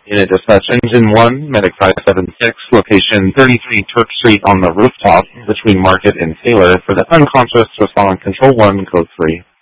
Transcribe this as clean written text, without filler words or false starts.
Unit dispatch engine 1, medic 576, location 33 Turk Street on the rooftop between Market and Taylor for the unconscious respond control 1, code 3.